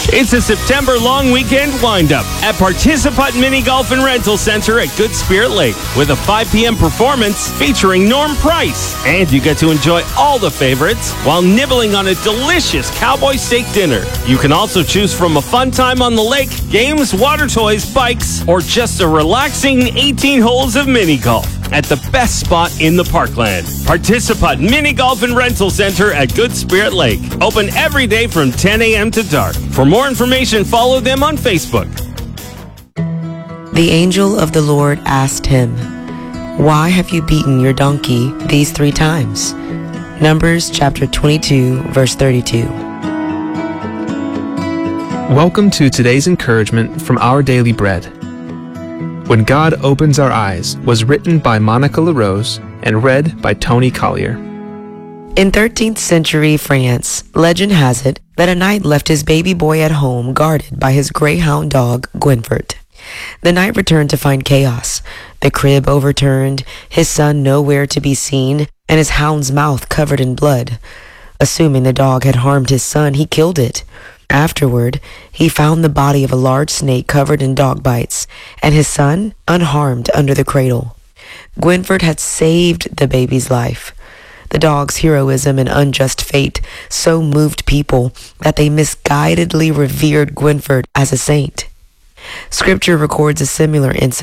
It's a September long weekend windup at Participant Mini Golf and Rental Center at Good Spirit Lake with a 5 p.m. performance featuring Norm Price. And you get to enjoy all the favorites while nibbling on a delicious cowboy steak dinner. You can also choose from a fun time on the lake, games, water toys, bikes, or just a relaxing 18 holes of mini golf at the best spot in the parkland. Participant Mini Golf and Rental Center at Good Spirit Lake. Open every day from 10 a.m. to dark. For more information, follow them on Facebook. The angel of the Lord asked him, "Why have you beaten your donkey these 3 times?" Numbers chapter 22, verse 32. Welcome to today's encouragement from Our Daily Bread. When God Opens Our Eyes was written by Monica LaRose and read by Tony Collier. In 13th century France, legend has it that a knight left his baby boy at home guarded by his greyhound dog, Gwynfert. The knight returned to find chaos, the crib overturned, his son nowhere to be seen, and his hound's mouth covered in blood. Assuming the dog had harmed his son, he killed it. Afterward, he found the body of a large snake covered in dog bites, and his son unharmed under the cradle. Gwynfert had saved the baby's life. The dog's heroism and unjust fate so moved people that they misguidedly revered Gwynfert as a saint. Scripture records a similar incident